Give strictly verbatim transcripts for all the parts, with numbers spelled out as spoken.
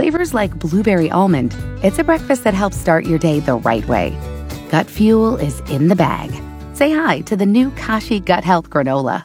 flavors like blueberry almond, it's a breakfast that helps start your day the right way. Gut Fuel is in the bag. Say hi to the new Kashi Gut Health Granola.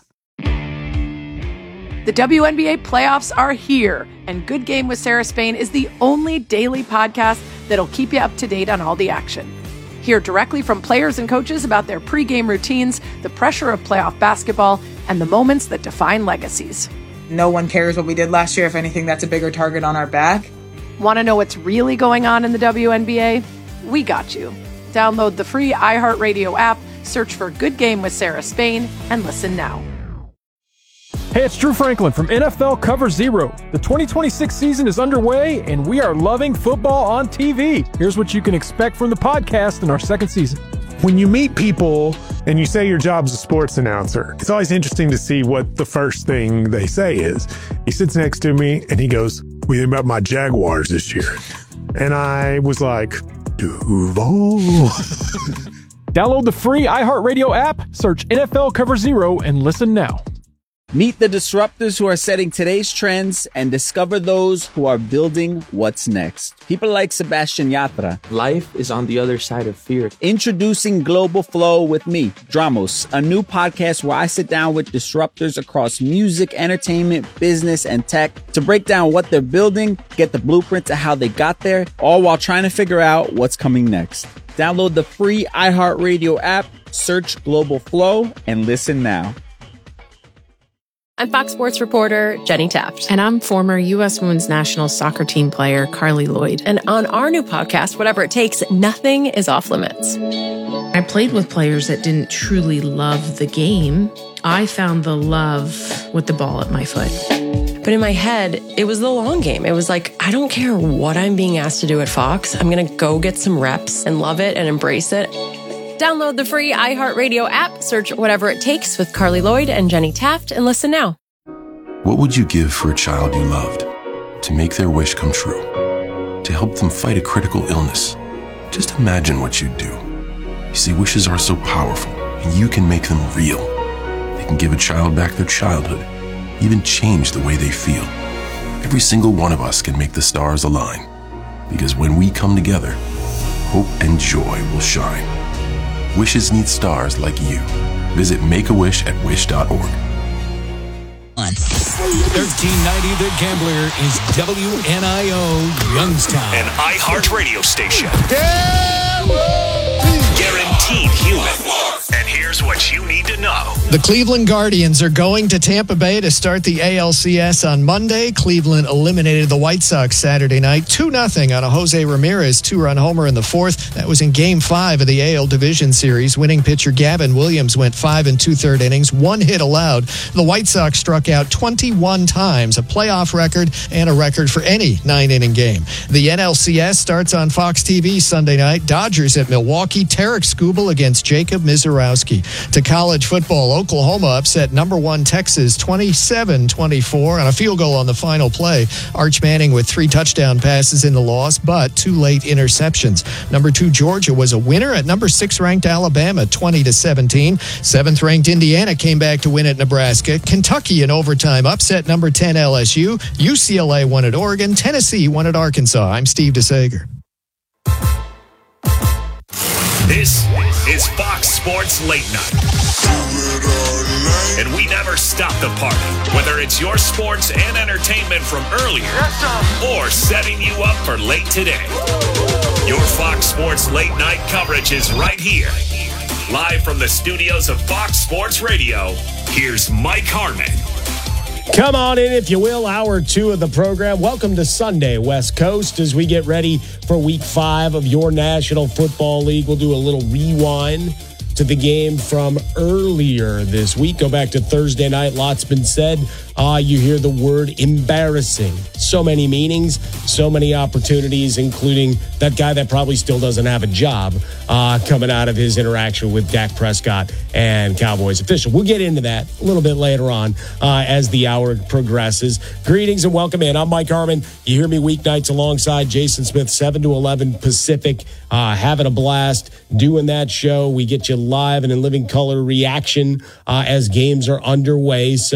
The W N B A playoffs are here, and Good Game with Sarah Spain is the only daily podcast that'll keep you up to date on all the action. Hear directly from players and coaches about their pregame routines, the pressure of playoff basketball, and the moments that define legacies. No one cares what we did last year. If anything, that's a bigger target on our back. Want to know what's really going on in the W N B A? We got you. Download the free iHeartRadio app, search for Good Game with Sarah Spain, and listen now. Hey, it's Drew Franklin from N F L Cover Zero. The twenty twenty-six season is underway, and we are loving football on T V. Here's what you can expect from the podcast in our second season. When you meet people and you say your job's a sports announcer, it's always interesting to see what the first thing they say is. He sits next to me and he goes, "What do you think about my Jaguars this year?" And I was like, Duval. Download the free iHeartRadio app, search N F L Cover Zero, and listen now. Meet the disruptors who are setting today's trends and discover those who are building what's next. People like Sebastian Yatra. Life is on the other side of fear. Introducing Global Flow with me, Dramos, a new podcast where I sit down with disruptors across music, entertainment, business, and tech to break down what they're building, get the blueprint to how they got there, all while trying to figure out what's coming next. Download the free iHeartRadio app, search Global Flow, and listen now. I'm Fox Sports reporter Jenny Taft. And I'm former U S Women's National Soccer Team player Carly Lloyd. And on our new podcast, Whatever It Takes, nothing is off limits. I played with players that didn't truly love the game. I found the love with the ball at my foot. But in my head, it was the long game. It was like, I don't care what I'm being asked to do at Fox. I'm going to go get some reps and love it and embrace it. Download the free iHeartRadio app, search Whatever It Takes with Carly Lloyd and Jenny Taft, and listen now. What would you give for a child you loved? To make their wish come true? To help them fight a critical illness? Just imagine what you'd do. You see, wishes are so powerful, and you can make them real. They can give a child back their childhood, even change the way they feel. Every single one of us can make the stars align. Because when we come together, hope and joy will shine. Wishes need stars like you. Visit Make-A-Wish at wish dot org. thirteen ninety The Gambler is W N I O Youngstown. An iHeartRadio station. Guaranteed human. And here's what you need to know. The Cleveland Guardians are going to Tampa Bay to start the A L C S on Monday. Cleveland eliminated the White Sox Saturday night two nothing on a Jose Ramirez two-run homer in the fourth. That was in Game five of the A L Division Series. Winning pitcher Gavin Williams went five and two-third innings, one hit allowed. The White Sox struck out twenty-one times, a playoff record and a record for any nine-inning game. The N L C S starts on Fox T V Sunday night. Dodgers at Milwaukee. Tarek Skubal against Jacob Mizorowski. To college football, Oklahoma upset number one Texas twenty-seven twenty-four on a field goal on the final play. Arch Manning with three touchdown passes in the loss, but two late interceptions. Number two Georgia was a winner at number six ranked Alabama twenty to seventeen. Seventh ranked Indiana came back to win at Nebraska. Kentucky in overtime upset number ten L S U. U C L A won at Oregon. Tennessee won at Arkansas. I'm Steve DeSager. This is Fox Sports Late Night. And we never stop the party, whether it's your sports and entertainment from earlier or setting you up for late today. Your Fox Sports Late Night coverage is right here. Live from the studios of Fox Sports Radio, here's Mike Harmon. Come on in, if you will, hour two of the program. Welcome to Sunday, West Coast, as we get ready for week five of your National Football League. We'll do a little rewind to the game from earlier this week. Go back to Thursday night. Lots been said. Ah, uh, you hear the word embarrassing. So many meanings, so many opportunities, including that guy that probably still doesn't have a job uh, coming out of his interaction with Dak Prescott and Cowboys official. We'll get into that a little bit later on uh, as the hour progresses. Greetings and welcome in. I'm Mike Harmon. You hear me weeknights alongside Jason Smith, seven to eleven Pacific, uh, having a blast doing that show. We get you live and in living color reaction uh, as games are underway. So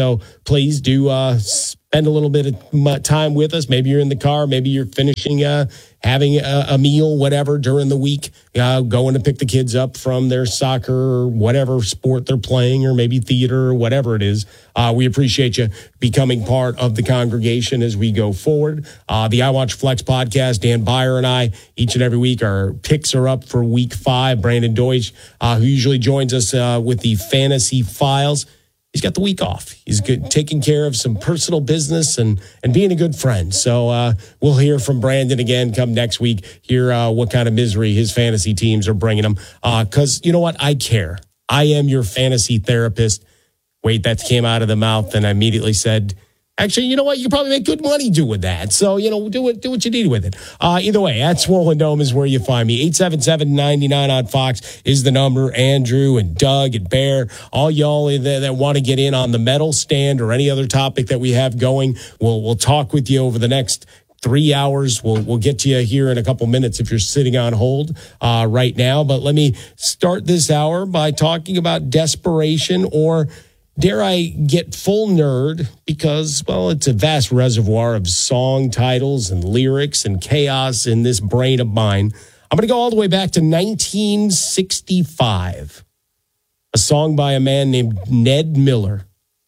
please do uh, spend a little bit of time with us. Maybe you're in the car. Maybe you're finishing uh, having a, a meal, whatever, during the week, uh, going to pick the kids up from their soccer or whatever sport they're playing, or maybe theater or whatever it is. Uh, we appreciate you becoming part of the congregation as we go forward. Uh, the I Watch Flex podcast, Dan Byer and I, each and every week, our picks are up for week five. Brandon Deutsch, uh, who usually joins us uh, with the Fantasy Files, he's got the week off. He's good, taking care of some personal business and and being a good friend. So uh, we'll hear from Brandon again come next week, hear uh, what kind of misery his fantasy teams are bringing him. Because uh, you know what? I care. I am your fantasy therapist. Wait, that came out of the mouth, and I immediately said, actually, you know what? You probably make good money doing that. So, you know, do it, do what you need with it. Uh, either way, at Swollen Dome is where you find me. eight seven seven, nine nine on Fox is the number. Andrew and Doug and Bear, all y'all that, that want to get in on the medal stand or any other topic that we have going, we'll, we'll talk with you over the next three hours. We'll, we'll get to you here in a couple minutes if you're sitting on hold uh, right now. But let me start this hour by talking about desperation, or dare I get full nerd, because, well, it's a vast reservoir of song titles and lyrics and chaos in this brain of mine. I'm going to go all the way back to nineteen sixty-five. A song by a man named Ned Miller.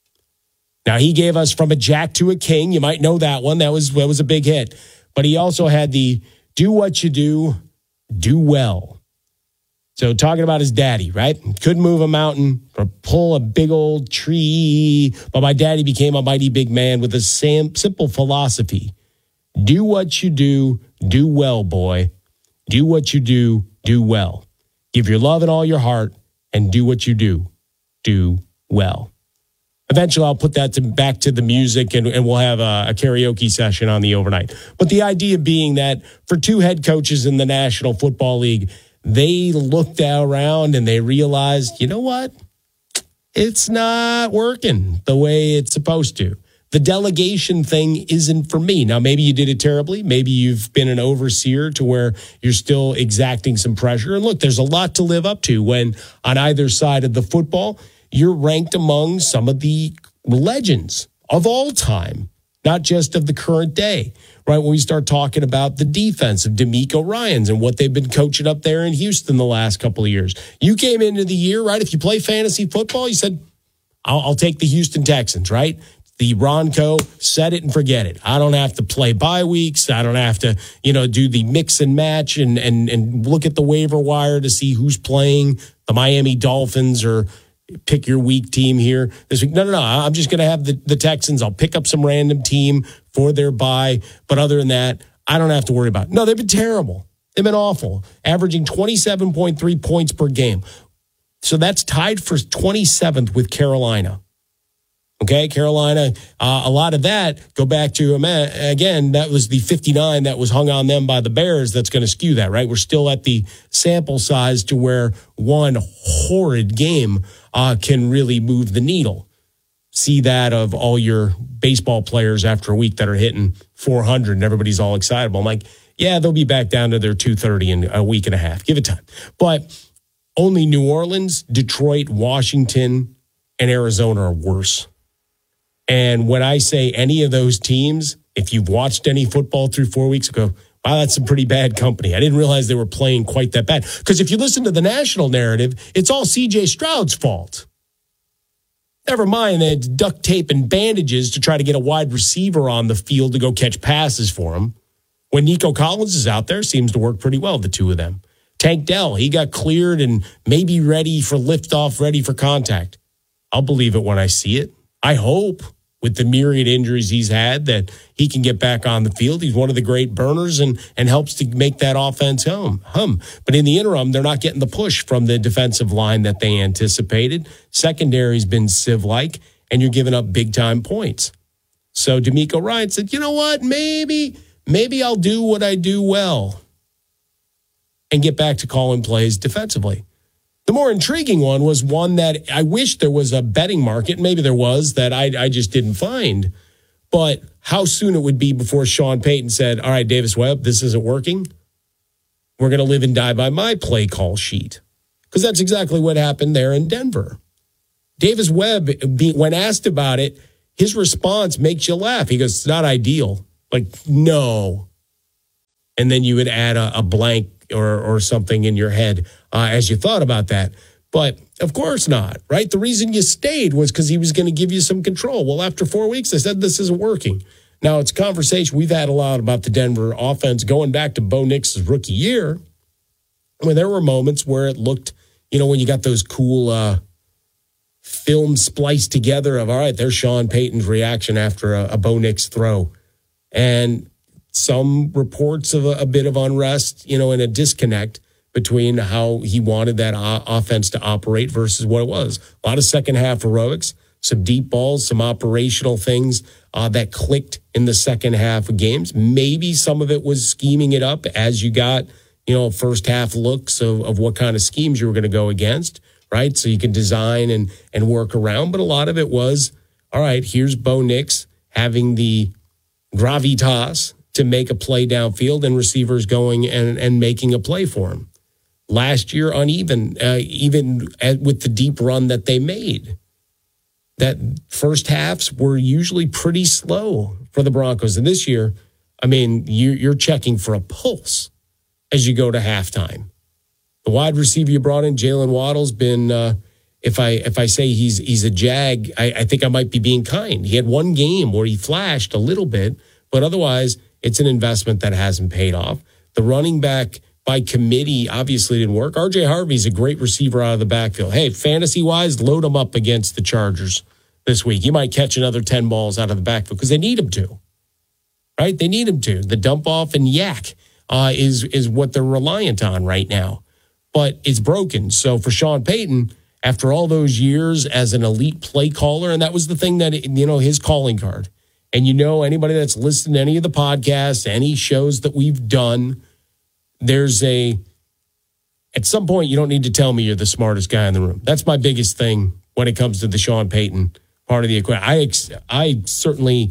Now, he gave us From a Jack to a King. You might know that one. That was, that was a big hit. But he also had the Do What You Do, Do Well. So talking about his daddy, right? Couldn't move a mountain or pull a big old tree, but my daddy became a mighty big man with a same simple philosophy. Do what you do, do well, boy. Do what you do, do well. Give your love and all your heart, and do what you do, do well. Eventually, I'll put that to, back to the music, and, and we'll have a, a karaoke session on the overnight. But the idea being that for two head coaches in the National Football League, they looked around and they realized, you know what? It's not working the way it's supposed to. The delegation thing isn't for me. Now, maybe you did it terribly. Maybe you've been an overseer to where you're still exacting some pressure. And look, there's a lot to live up to when on either side of the football, you're ranked among some of the legends of all time, not just of the current day, right? When we start talking about the defense of DeMeco Ryans and what they've been coaching up there in Houston the last couple of years. You came into the year, right? If you play fantasy football, you said, I'll, I'll take the Houston Texans, right? The Ronco, set it and forget it. I don't have to play bye weeks. I don't have to, you know, do the mix and match and and and look at the waiver wire to see who's playing the Miami Dolphins or pick your weak team here this week. No, no, no. I'm just going to have the, the Texans. I'll pick up some random team for their bye. But other than that, I don't have to worry about it. No, they've been terrible. They've been awful, averaging twenty-seven point three points per game. So that's tied for twenty-seventh with Carolina. Okay, Carolina, uh, a lot of that, go back to, again, that was the fifty-nine that was hung on them by the Bears. That's going to skew that, right? We're still at the sample size to where one horrid game uh, can really move the needle. See that of all your baseball players after a week that are hitting four hundred and everybody's all excitable. I'm like, yeah, they'll be back down to their two thirty in a week and a half. Give it time. But only New Orleans, Detroit, Washington, and Arizona are worse. And when I say any of those teams, if you've watched any football through four weeks ago, wow, that's some pretty bad company. I didn't realize they were playing quite that bad. Because if you listen to the national narrative, it's all C J Stroud's fault. Never mind that duct tape and bandages to try to get a wide receiver on the field to go catch passes for him. When Nico Collins is out there, seems to work pretty well, the two of them. Tank Dell, he got cleared and maybe ready for liftoff, ready for contact. I'll believe it when I see it. I hope, with the myriad injuries he's had, that he can get back on the field. He's one of the great burners and and helps to make that offense hum. hum. But in the interim, they're not getting the push from the defensive line that they anticipated. Secondary's been sieve-like, and you're giving up big-time points. So DeMeco Ryan said, you know what, maybe, maybe I'll do what I do well and get back to calling plays defensively. The more intriguing one was one that I wish there was a betting market. Maybe there was that I, I just didn't find. But how soon it would be before Sean Payton said, all right, Davis Webb, this isn't working. We're going to live and die by my play call sheet. Because that's exactly what happened there in Denver. Davis Webb, when asked about it, his response makes you laugh. He goes, it's not ideal. Like, no. And then you would add a, a blank or or something in your head uh, as you thought about that. But of course not, right? The reason you stayed was because he was going to give you some control. Well, after four weeks, they said this isn't working. Now, it's a conversation we've had a lot about the Denver offense going back to Bo Nix's rookie year, when there were moments where it looked, you know, when you got those cool uh, films spliced together of, all right, there's Sean Payton's reaction after a, a Bo Nix throw. And some reports of a, a bit of unrest, you know, and a disconnect between how he wanted that o- offense to operate versus what it was. A lot of second half heroics, some deep balls, some operational things uh, that clicked in the second half of games. Maybe some of it was scheming it up as you got, you know, first half looks of, of what kind of schemes you were going to go against, right? So you can design and, and work around. But a lot of it was, all right, here's Bo Nix having the gravitas to make a play downfield and receivers going and, and making a play for him. Last year, uneven, uh, even at, with the deep run that they made. That first halves were usually pretty slow for the Broncos. And this year, I mean, you, you're checking for a pulse as you go to halftime. The wide receiver you brought in, Jalen Waddle's been, uh, if I if I say he's he's a jag, I, I think I might be being kind. He had one game where he flashed a little bit, but otherwise, it's an investment that hasn't paid off. The running back by committee obviously didn't work. R J Harvey's a great receiver out of the backfield. Hey, fantasy-wise, load him up against the Chargers this week. He might catch another ten balls out of the backfield because they need him to, right? They need him to. The dump-off and yak uh, is, is what they're reliant on right now. But it's broken. So for Sean Payton, after all those years as an elite play caller, and that was the thing that, you know, his calling card. And you know, anybody that's listened to any of the podcasts, any shows that we've done, there's a, at some point, you don't need to tell me you're the smartest guy in the room. That's my biggest thing when it comes to the Sean Payton part of the equation. I, I certainly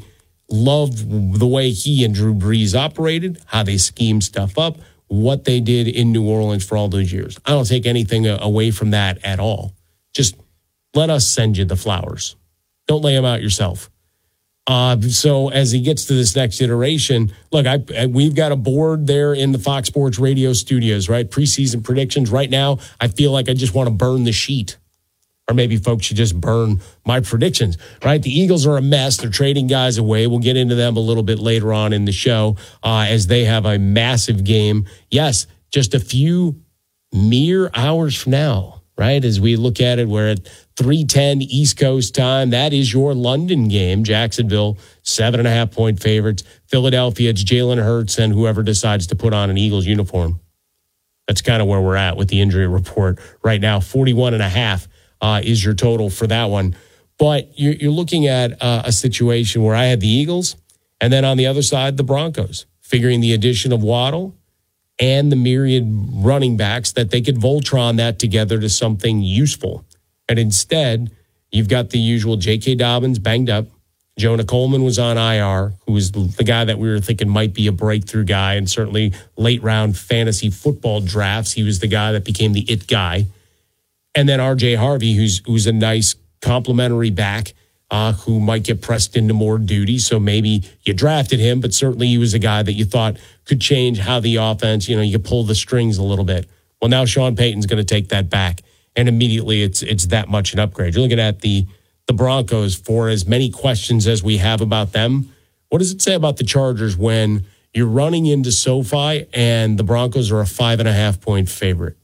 love the way he and Drew Brees operated, how they schemed stuff up, what they did in New Orleans for all those years. I don't take anything away from that at all. Just let us send you the flowers. Don't lay them out yourself. Uh, so as he gets to this next iteration, look, I, I we've got a board there in the Fox Sports Radio studios, right? Preseason predictions. Right now, I feel like I just want to burn the sheet. Or maybe folks should just burn my predictions, right? The Eagles are a mess. They're trading guys away. We'll get into them a little bit later on in the show uh, as they have a massive game. Yes, just a few mere hours from now, right? As we look at it, we're at three ten East Coast time. That is your London game. Jacksonville, seven and a half point favorites. Philadelphia, it's Jalen Hurts and whoever decides to put on an Eagles uniform. That's kind of where we're at with the injury report right now. forty-one and a half uh, is your total for that one. But you're, you're looking at uh, a situation where I had the Eagles and then on the other side, the Broncos, figuring the addition of Waddle and the myriad running backs that they could Voltron that together to something useful. And instead, you've got the usual J K. Dobbins banged up. Jonah Coleman was on I R, who was the guy that we were thinking might be a breakthrough guy. And certainly late round fantasy football drafts, he was the guy that became the it guy. And then R J Harvey, who's who's a nice complimentary back uh, who might get pressed into more duty. So maybe you drafted him, but certainly he was a guy that you thought could change how the offense, you know, you could pull the strings a little bit. Well, now Sean Payton's going to take that back. And immediately it's it's that much an upgrade. You're looking at the the Broncos for as many questions as we have about them. What does it say about the Chargers when you're running into SoFi and the Broncos are a five and a half point favorite?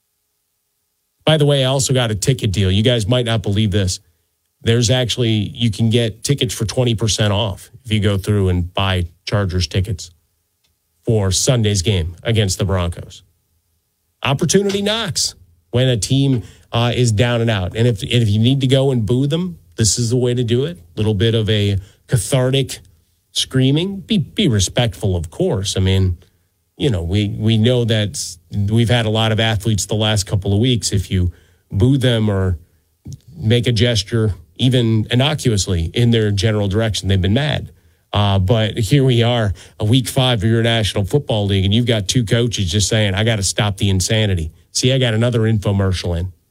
By the way, I also got a ticket deal. You guys might not believe this. There's actually, you can get tickets for twenty percent off if you go through and buy Chargers tickets for Sunday's game against the Broncos. Opportunity knocks when a team uh, is down and out. And if if you need to go and boo them, this is the way to do it. A little bit of a cathartic screaming. Be be respectful, of course. I mean, you know, we, we know that we've had a lot of athletes the last couple of weeks. If you boo them or make a gesture, even innocuously, in their general direction, they've been mad. Uh, but here we are, a week five of your National Football League, and you've got two coaches just saying, I got to stop the insanity. See, I got another infomercial in.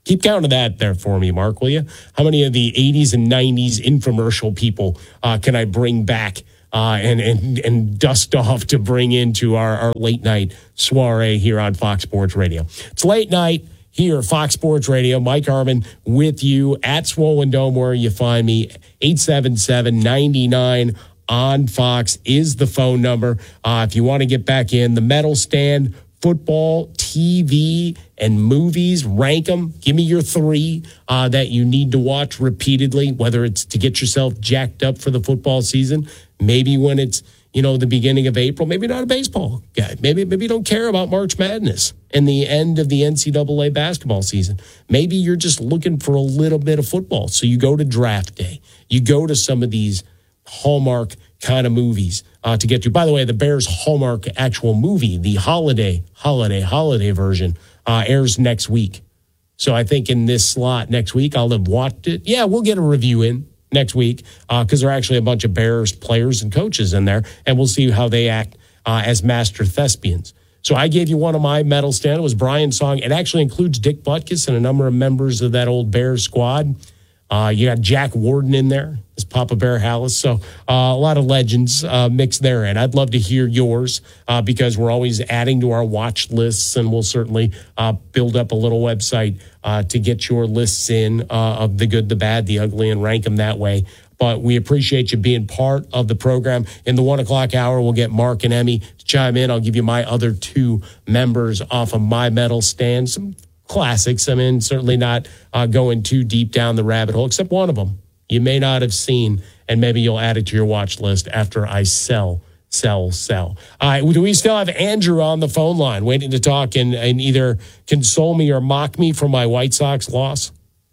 Keep counting that there for me, Mark, will you? How many of the eighties and nineties infomercial people uh, can I bring back uh, and, and and dust off to bring into our, our late night soiree here on Fox Sports Radio? It's late night here, Fox Sports Radio. Mike Harmon with you at Swollen Dome, where you find me. eight seven seven, nine nine on Fox is the phone number. Uh, if you want to get back in, the medal stand, football, T V, and movies, rank them. Give me your three uh, that you need to watch repeatedly, whether it's to get yourself jacked up for the football season, maybe when it's, you know, the beginning of April, maybe not a baseball guy. Maybe, maybe you don't care about March Madness and the end of the N C double A basketball season. Maybe you're just looking for a little bit of football. So you go to draft day. You go to some of these Hallmark kind of movies uh, to get to. By the way, the Bears Hallmark actual movie, the holiday, holiday, holiday version, uh, airs next week. So I think in this slot next week, I'll have watched it. Yeah, we'll get a review in next week because uh, there are actually a bunch of Bears players and coaches in there, and we'll see how they act uh, as master thespians. So I gave you one of my medal stand. It was Brian's song. It actually includes Dick Butkus and a number of members of that old Bears squad. Uh, you got Jack Warden in there as Papa Bear Hallis. So uh, a lot of legends uh, mixed therein. I'd love to hear yours uh, because we're always adding to our watch lists, and we'll certainly uh, build up a little website uh, to get your lists in uh, of the good, the bad, the ugly, and rank them that way. But we appreciate you being part of the program. In the one o'clock hour, we'll get Mark and Emmy to chime in. I'll give you my other two members off of my medal stand. Some classics. I mean, certainly not uh, going too deep down the rabbit hole, except one of them you may not have seen, and maybe you'll add it to your watch list after I sell, sell, sell. All right, do we still have Andrew on the phone line waiting to talk and, and either console me or mock me for my White Sox loss?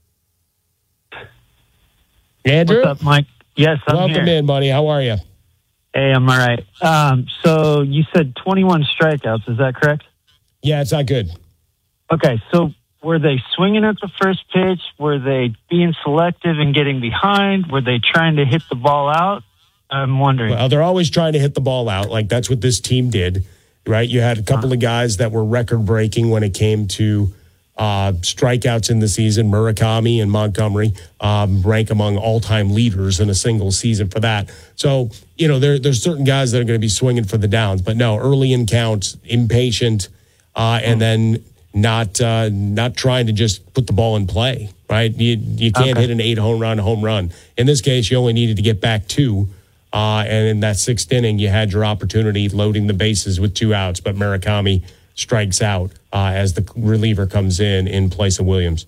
Andrew? What's up, Mike? Yes, I'm Welcome here. in, buddy. How are you? Hey, I'm all right. Um, so you said twenty-one strikeouts. Is that correct? Yeah, it's not good. Okay, so were they swinging at the first pitch? Were they being selective and getting behind? Were they trying to hit the ball out? I'm wondering. Well, they're always trying to hit the ball out. Like, that's what this team did, right? You had a couple of guys that were record-breaking when it came to uh, strikeouts in the season. Murakami and Montgomery um, rank among all-time leaders in a single season for that. So, you know, there, there's certain guys that are going to be swinging for the downs. But no, early in counts, impatient, uh, and then not uh, not trying to just put the ball in play, right? You, you can't Okay. hit an eight-home-run home run. In this case, you only needed to get back two. Uh, and in that sixth inning, you had your opportunity loading the bases with two outs, but Murakami strikes out uh, as the reliever comes in in place of Williams.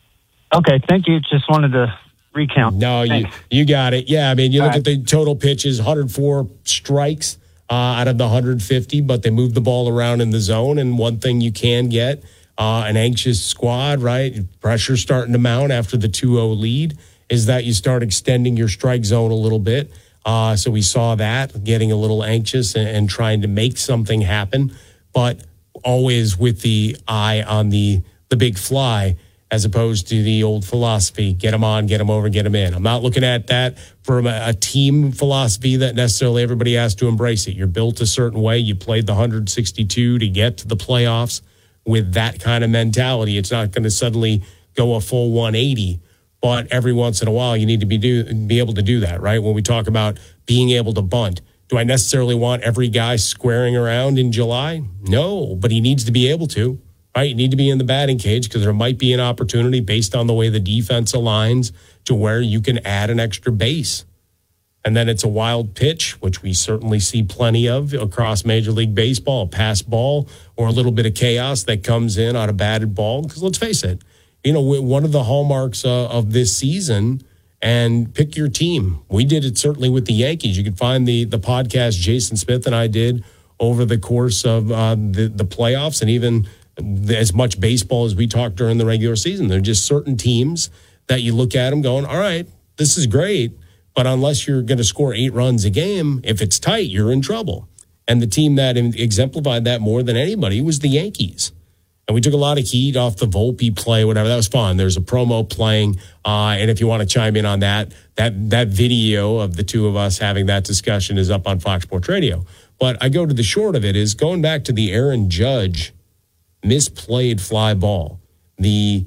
Okay, thank you. Just wanted to recount. No, you, you got it. Yeah, I mean, you look at the total pitches, one hundred four strikes uh, out of the one hundred fifty, but they move the ball around in the zone. And one thing you can get, uh, an anxious squad, right? Pressure starting to mount after the two oh lead, is that you start extending your strike zone a little bit. Uh, so we saw that, getting a little anxious and, and trying to make something happen, but always with the eye on the the big fly, as opposed to the old philosophy, get them on, get them over, get them in. I'm not looking at that from a, a team philosophy that necessarily everybody has to embrace it. You're built a certain way. You played the one hundred sixty-two to get to the playoffs with that kind of mentality. It's not going to suddenly go a full one eighty. But every once in a while, you need to be do be able to do that, right? When we talk about being able to bunt, do I necessarily want every guy squaring around in July? No, but he needs to be able to, right? You need to be in the batting cage because there might be an opportunity based on the way the defense aligns to where you can add an extra base. And then it's a wild pitch, which we certainly see plenty of across Major League Baseball, a pass ball or a little bit of chaos that comes in on a batted ball. Because let's face it, you know, one of the hallmarks uh, of this season, and pick your team. We did it certainly with the Yankees. You can find the the podcast Jason Smith and I did over the course of uh, the, the playoffs and even as much baseball as we talked during the regular season. There are just certain teams that you look at them going, all right, this is great, but unless you're going to score eight runs a game, if it's tight, you're in trouble. And the team that exemplified that more than anybody was the Yankees. And we took a lot of heat off the Volpe play, whatever. That was fun. There's a promo playing. Uh, and if you want to chime in on that, that that video of the two of us having that discussion is up on Fox Sports Radio. But I go to the short of it is going back to the Aaron Judge misplayed fly ball. The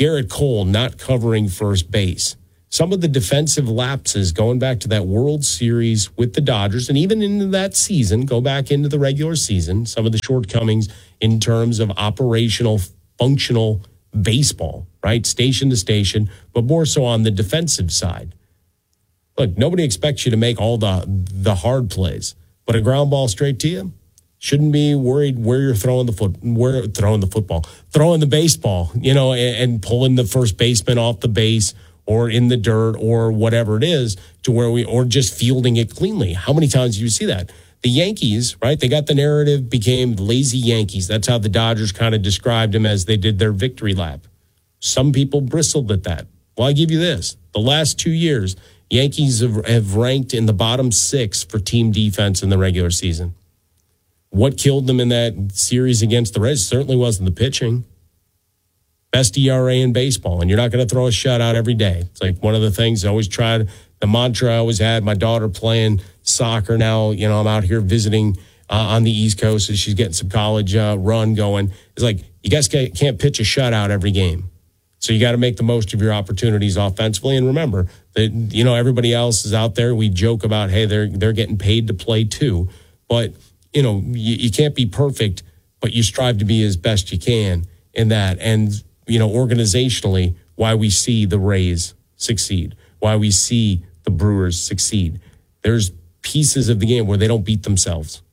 Garrett Cole not covering first base. Some of the defensive lapses going back to that World Series with the Dodgers and even into that season, go back into the regular season, some of the shortcomings in terms of operational, functional baseball, right? Station to station, but more so on the defensive side. Look, nobody expects you to make all the the hard plays, but a ground ball straight to you, shouldn't be worried where you're throwing the foot, where throwing the football, throwing the baseball, you know, and, and pulling the first baseman off the base or in the dirt or whatever it is to where we, or just fielding it cleanly. How many times do you see that? The Yankees, right? They got the narrative, became lazy Yankees. That's how the Dodgers kind of described them as they did their victory lap. Some people bristled at that. Well, I give you this. The last two years, Yankees have, have ranked in the bottom six for team defense in the regular season. What killed them in that series against the Reds certainly wasn't the pitching. Best E R A in baseball, and you're not going to throw a shutout every day. It's like one of the things I always tried, the mantra I always had, my daughter playing soccer now, you know, I'm out here visiting uh, on the East Coast as she's getting some college uh, run going. It's like, you guys can't pitch a shutout every game. So you got to make the most of your opportunities offensively. And remember that, you know, everybody else is out there. We joke about, hey, they're they're getting paid to play too. But, you know, you, you can't be perfect, but you strive to be as best you can in that. And, you know, organizationally, why we see the Rays succeed, why we see the Brewers succeed. There's pieces of the game where they don't beat themselves.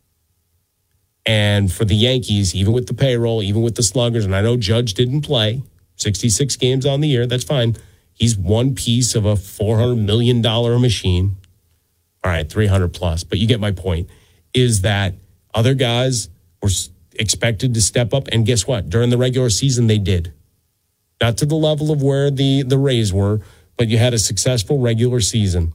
And for the Yankees, even with the payroll, even with the sluggers, and I know Judge didn't play, sixty-six games on the year, that's fine. He's one piece of a four hundred million dollars machine. All right, three hundred plus. But you get my point, is that other guys were expected to step up. And guess what? During the regular season, they did. Not to the level of where the, the Rays were, but you had a successful regular season.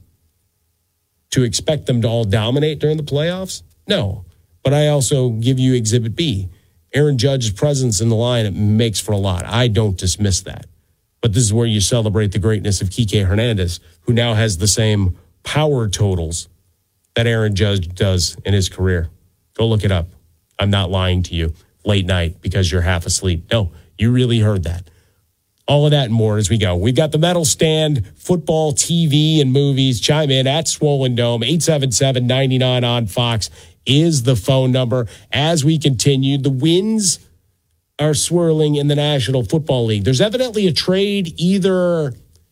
To expect them to all dominate during the playoffs? No. But I also give you Exhibit B. Aaron Judge's presence in the lineup makes for a lot. I don't dismiss that. But this is where you celebrate the greatness of Kike Hernandez, who now has the same power totals that Aaron Judge does in his career. Go look it up. I'm not lying to you. Late night because you're half asleep. No, you really heard that. All of that and more as we go. We've got the Metal Stand, football, T V, and movies. Chime in at Swollen Dome. eight seven seven, nine nine on Fox is the phone number. As we continue, the winds are swirling in the National Football League. There's evidently a trade either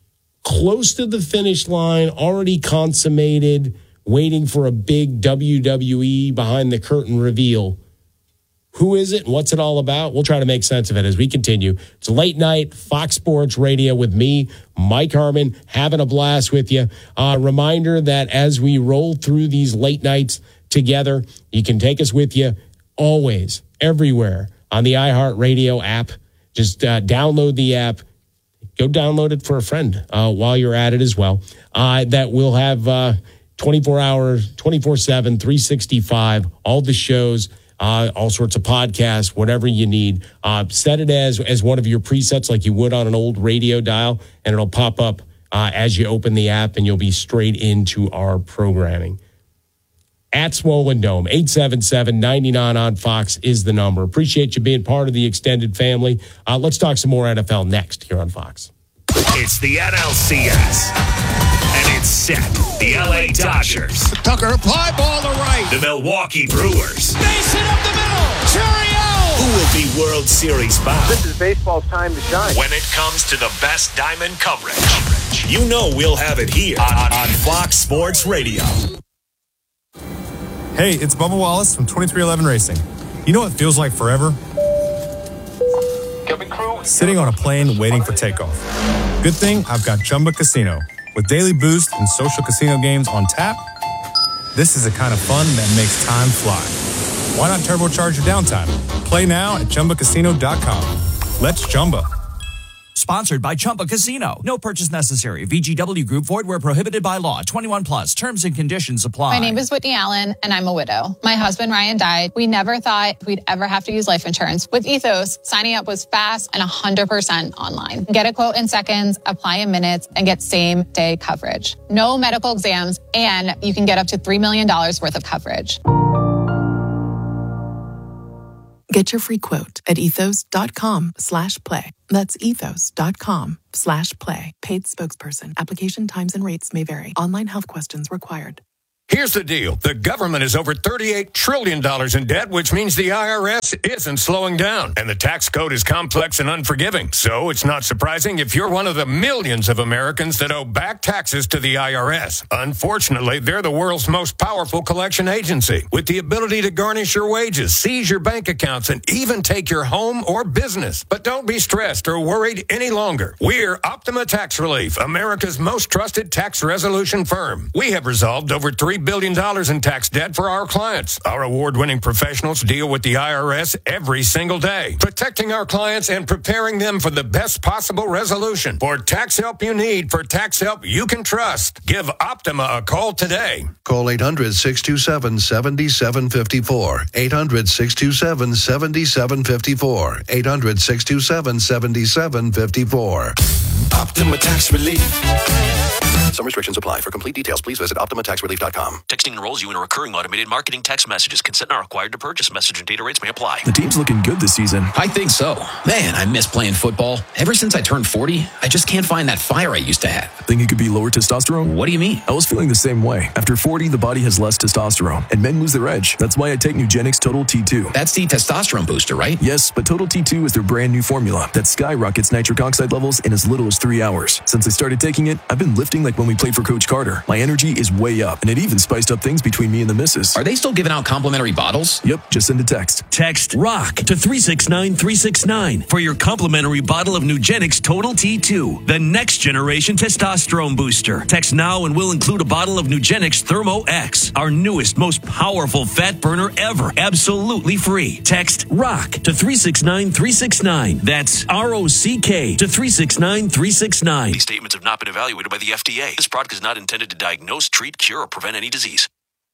close to the finish line, already consummated, waiting for a big W W E behind the curtain reveal. Who is it and what's it all about? We'll try to make sense of it as we continue. It's late night, Fox Sports Radio with me, Mike Harmon, having a blast with you. Uh, reminder that as we roll through these late nights together, you can take us with you always, everywhere on the iHeartRadio app. Just uh, download the app. Go download it for a friend uh, while you're at it as well. Uh, that will have uh, twenty-four hours, twenty-four seven, three sixty-five, all the shows. Uh, all sorts of podcasts, whatever you need. Uh, set it as as one of your presets like you would on an old radio dial, and it'll pop up uh, as you open the app, and you'll be straight into our programming. At Swollen Dome, eight seven seven, nine nine on Fox is the number. Appreciate you being part of the extended family. Uh, let's talk some more N F L next here on Fox. It's the N L C S. And it's set. The L A Dodgers. Tucker, fly ball to right. The Milwaukee Brewers. Mason up the middle. Churio. Who will be World Series bound? This is baseball's time to shine. When it comes to the best diamond coverage, you know we'll have it here on, on Fox Sports Radio. Hey, it's Bubba Wallace from twenty-three eleven Racing. You know what feels like forever? Sitting on a plane waiting for takeoff. Good thing I've got Chumba Casino. With daily boost and social casino games on tap, this is the kind of fun that makes time fly. Why not turbocharge your downtime? Play now at Chumba Casino dot com. Let's Chumba. Sponsored by Chumba Casino. No purchase necessary. V G W Group. Void where prohibited by law. twenty-one plus. Terms and conditions apply. My name is Whitney Allen, and I'm a widow. My husband, Ryan, died. We never thought we'd ever have to use life insurance. With Ethos, signing up was fast and one hundred percent online. Get a quote in seconds, apply in minutes, and get same-day coverage. No medical exams, and you can get up to three million dollars worth of coverage. Get your free quote at ethos.com slash play. That's ethos.com slash play. Paid spokesperson. Application times and rates may vary. Online health questions required. Here's the deal. The government is over thirty-eight trillion dollars in debt, which means the I R S isn't slowing down. And the tax code is complex and unforgiving. So it's not surprising if you're one of the millions of Americans that owe back taxes to the I R S. Unfortunately, they're the world's most powerful collection agency, with the ability to garnish your wages, seize your bank accounts, and even take your home or business. But don't be stressed or worried any longer. We're Optima Tax Relief, America's most trusted tax resolution firm. We have resolved over three billion dollars in tax debt for our clients. Our award-winning professionals deal with the I R S every single day, protecting our clients and preparing them for the best possible resolution. For tax help you need, for tax help you can trust, give Optima a call today. Call eight hundred, six two seven, seven seven five four. eight hundred, six two seven, seven seven five four. eight hundred, six two seven, seven seven five four. Optima Tax Relief. Some restrictions apply. For complete details, please visit optima tax relief dot com. Texting enrolls you in a recurring automated marketing text messages. Consent not required to purchase. Message and data rates may apply. The team's looking good this season. I think so. Man, I miss playing football. Ever since I turned forty, I just can't find that fire I used to have. Think it could be lower testosterone? What do you mean? I was feeling the same way. After forty, the body has less testosterone, and men lose their edge. That's why I take Nugenix Total T two. That's the testosterone booster, right? Yes, but Total T two is their brand new formula that skyrockets nitric oxide levels in as little as three hours. Since I started taking it, I've been lifting like when we played for Coach Carter. My energy is way up, and it even spiced up things between me and the missus. Are they still giving out complimentary bottles? Yep, just send a text. Text ROCK to three six nine three six nine for your complimentary bottle of Nugenix Total T two, the next generation testosterone booster. Text now and we'll include a bottle of Nugenix Thermo X, our newest, most powerful fat burner ever, absolutely free. Text ROCK to three six nine three six nine. That's R O C K to three six nine three six nine. These statements have not been evaluated by the F D A. This product is not intended to diagnose, treat, cure, or prevent any disease.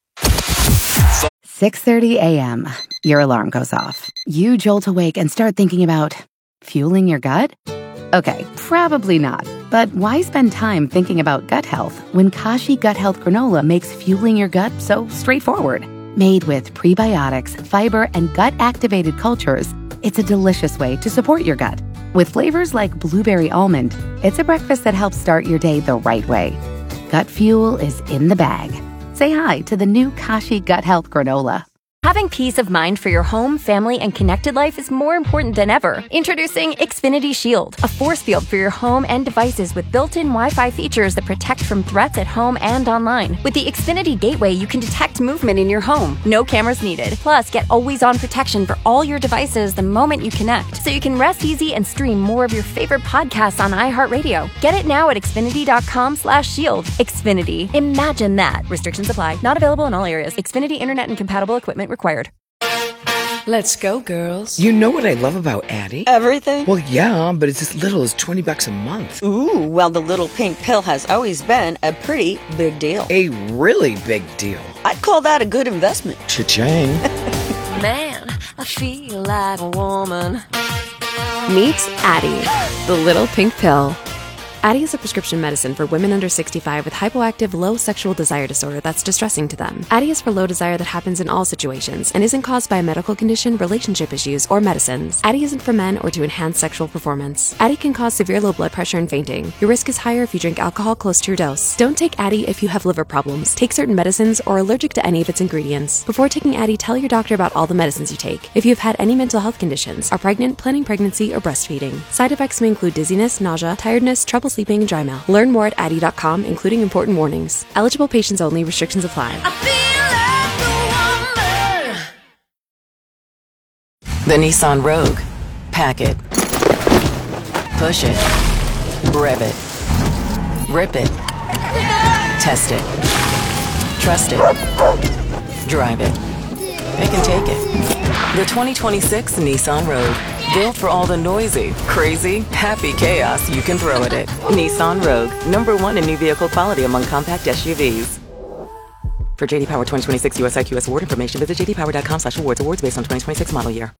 six thirty a.m. Your alarm goes off. You jolt awake and start thinking about fueling your gut? Okay, probably not. But why spend time thinking about gut health when Kashi Gut Health Granola makes fueling your gut so straightforward? Made with prebiotics, fiber, and gut-activated cultures, it's a delicious way to support your gut. With flavors like blueberry almond, it's a breakfast that helps start your day the right way. Gut fuel is in the bag. Say hi to the new Kashi Gut Health Granola. Having peace of mind for your home, family, and connected life is more important than ever. Introducing Xfinity Shield, a force field for your home and devices with built-in Wi-Fi features that protect from threats at home and online. With the Xfinity Gateway, you can detect movement in your home. No cameras needed. Plus, get always-on protection for all your devices the moment you connect, so you can rest easy and stream more of your favorite podcasts on iHeartRadio. Get it now at Xfinity.com slash shield. Xfinity. Imagine that. Restrictions apply. Not available in all areas. Xfinity Internet and compatible equipment required. Let's go, girls. You know what I love about Addie? Everything? Well, yeah, but it's as little as twenty bucks a month. Ooh, well, the little pink pill has always been a pretty big deal. A really big deal. I'd call that a good investment. Cha-ching. Man, I feel like a woman. Meet Addie, the little pink pill. Addie is a prescription medicine for women under sixty-five with hypoactive low sexual desire disorder that's distressing to them. Addie is for low desire that happens in all situations and isn't caused by a medical condition, relationship issues, or medicines. Addie isn't for men or to enhance sexual performance. Addie can cause severe low blood pressure and fainting. Your risk is higher if you drink alcohol close to your dose. Don't take Addie if you have liver problems, take certain medicines, or are allergic to any of its ingredients. Before taking Addie, tell your doctor about all the medicines you take. If you have had any mental health conditions, are pregnant, planning pregnancy, or breastfeeding. Side effects may include dizziness, nausea, tiredness, trouble sleeping, and dry mouth. Learn more at Addie dot com, including important warnings. Eligible patients only. Restrictions apply. The Nissan Rogue. Pack it. Push it. Rev it. Rip it. Test it. Trust it. Drive it. It can take it. The twenty twenty-six Nissan Rogue. Built for all the noisy, crazy, happy chaos you can throw at it. Nissan Rogue. Number one in new vehicle quality among compact S U Vs. For J D Power twenty twenty-six U S I Q S award information, visit j d power dot com slash awards. Awards based on twenty twenty-six model year.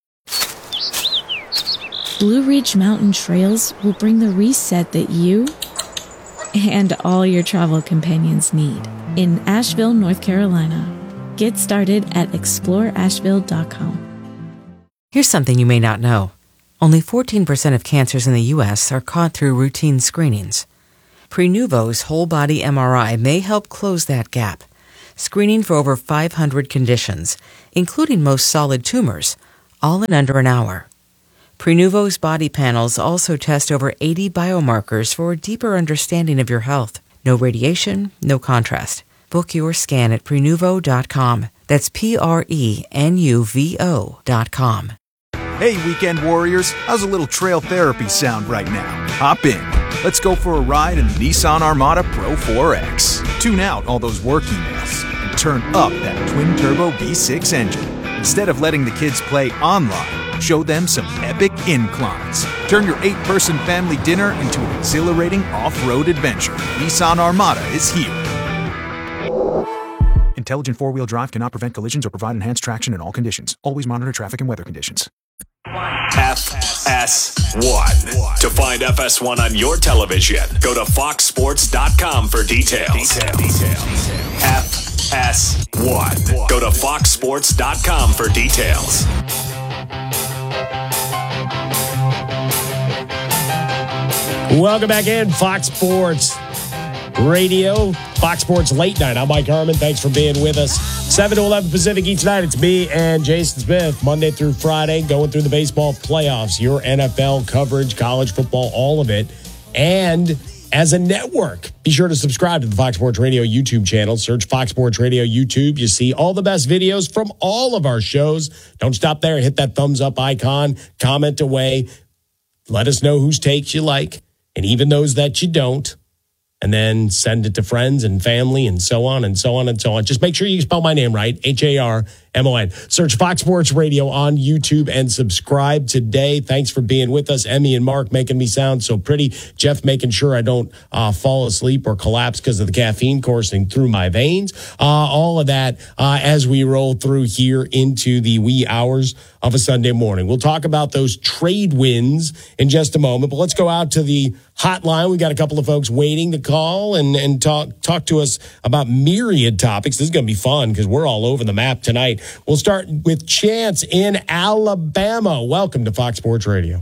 Blue Ridge Mountain Trails will bring the reset that you and all your travel companions need in Asheville, North Carolina. Get started at explore asheville dot com. Here's something you may not know. Only fourteen percent of cancers in the U S are caught through routine screenings. Prenuvo's whole-body M R I may help close that gap, screening for over five hundred conditions, including most solid tumors, all in under an hour. Prenuvo's body panels also test over eighty biomarkers for a deeper understanding of your health. No radiation, no contrast. Book your scan at Prenuvo dot com. That's P R E N U V O dot com. Hey, weekend warriors, how's a little trail therapy sound right now? Hop in. Let's go for a ride in the Nissan Armada Pro four X. Tune out all those work emails and turn up that twin-turbo V six engine. Instead of letting the kids play online, show them some epic inclines. Turn your eight-person family dinner into an exhilarating off-road adventure. Nissan Armada is here. Intelligent four-wheel drive cannot prevent collisions or provide enhanced traction in all conditions. Always monitor traffic and weather conditions. F S one. To find F S one on your television, go to fox sports dot com for details. F S one. Go to fox sports dot com for details. Welcome back in, Fox Sports Radio, Fox Sports Late Night. I'm Mike Harmon. Thanks for being with us. seven to eleven Pacific each night. It's me and Jason Smith, Monday through Friday, going through the baseball playoffs, your N F L coverage, college football, all of it. And as a network, be sure to subscribe to the Fox Sports Radio YouTube channel. Search Fox Sports Radio YouTube. You see all the best videos from all of our shows. Don't stop there. Hit that thumbs up icon. Comment away. Let us know whose takes you like, and even those that you don't. And then send it to friends and family and so on and so on and so on. Just make sure you spell my name right, H A R M O N. Search Fox Sports Radio on YouTube and subscribe today. Thanks for being with us. Emmy and Mark making me sound so pretty. Jeff making sure I don't uh, fall asleep or collapse because of the caffeine coursing through my veins. Uh, all of that uh, as we roll through here into the wee hours of a Sunday morning. We'll talk about those trade wins in just a moment, but let's go out to the hotline. We got a couple of folks waiting to call and, and talk talk to us about myriad topics. This is going to be fun because we're all over the map tonight. We'll start with Chance in Alabama. Welcome to Fox Sports Radio.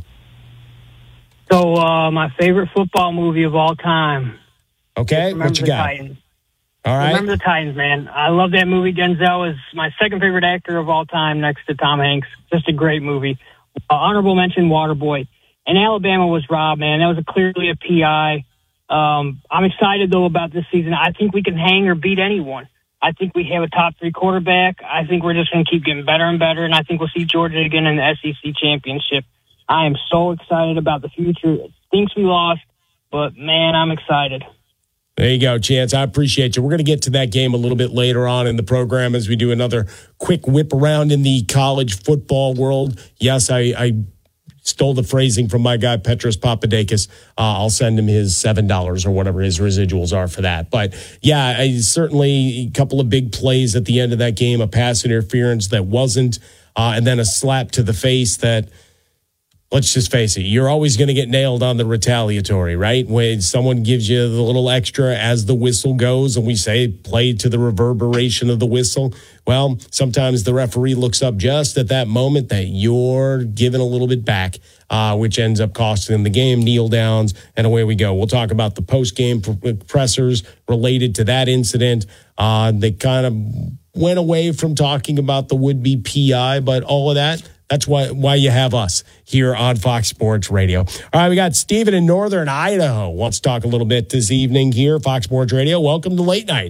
So, uh, my favorite football movie of all time. Okay, what you got? Titans. All right. Remember the Titans, man. I love that movie. Denzel is my second favorite actor of all time next to Tom Hanks. Just a great movie. Uh, honorable mention, Waterboy. And Alabama was robbed, man. That was a, clearly a P I. Um, I'm excited, though, about this season. I think we can hang or beat anyone. I think we have a top three quarterback. I think we're just going to keep getting better and better, and I think we'll see Georgia again in the S E C championship. I am so excited about the future. It stinks we lost, but, man, I'm excited. There you go, Chance. I appreciate you. We're going to get to that game a little bit later on in the program as we do another quick whip around in the college football world. Yes, I, I stole the phrasing from my guy, Petros Papadakis. Uh, I'll send him his seven dollars or whatever his residuals are for that. But, yeah, I, certainly a couple of big plays at the end of that game, a pass interference that wasn't, uh, and then a slap to the face that, let's just face it, you're always going to get nailed on the retaliatory, right? When someone gives you the little extra as the whistle goes, and we say play to the reverberation of the whistle. Well, sometimes the referee looks up just at that moment that you're giving a little bit back, uh, which ends up costing them the game, kneel downs, and away we go. We'll talk about the post-game pressers related to that incident. Uh, they kind of went away from talking about the would-be P I, but all of that, that's why why you have us here on Fox Sports Radio. All right, we got Steven in Northern Idaho wants to talk a little bit this evening here, Fox Sports Radio. Welcome to Late Night.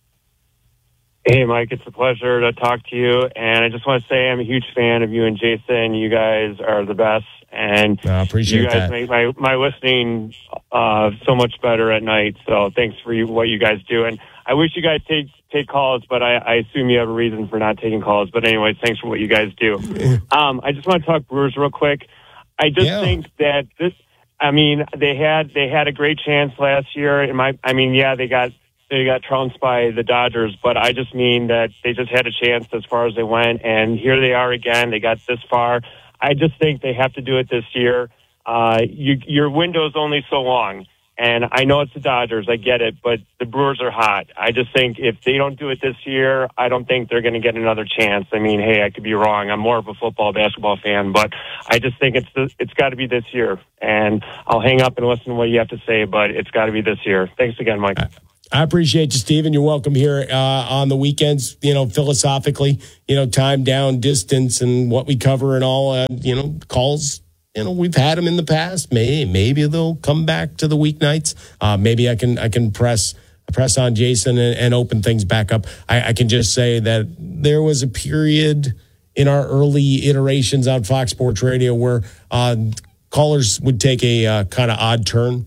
Hey, Mike, it's a pleasure to talk to you. And I just want to say I'm a huge fan of you and Jason. You guys are the best. And I appreciate you guys that. make my, my listening uh, so much better at night. So thanks for you, what you guys do. And I wish you guys take take calls, but I, I assume you have a reason for not taking calls. But anyways, thanks for what you guys do. Um, I just want to talk Brewers real quick. I just Yeah. think that this, I mean, they had they had a great chance last year. In my, I mean, yeah, they got they got trounced by the Dodgers, but I just mean that they just had a chance as far as they went, and here they are again. They got this far. I just think they have to do it this year. Uh, you, your window's only so long. And I know it's the Dodgers. I get it. But the Brewers are hot. I just think if they don't do it this year, I don't think they're going to get another chance. I mean, hey, I could be wrong. I'm more of a football, basketball fan. But I just think it's the, it's got to be this year. And I'll hang up and listen to what you have to say, but it's got to be this year. Thanks again, Mike. I appreciate you, Stephen. You're welcome here uh, on the weekends. You know, philosophically, you know, time, down, distance, and what we cover and all, uh, you know, calls. You know, we've had them in the past. Maybe, maybe they'll come back to the weeknights. Uh, maybe I can I can press press on Jason and, and open things back up. I, I can just say that there was a period in our early iterations on Fox Sports Radio where uh, callers would take a uh, kind of odd turn.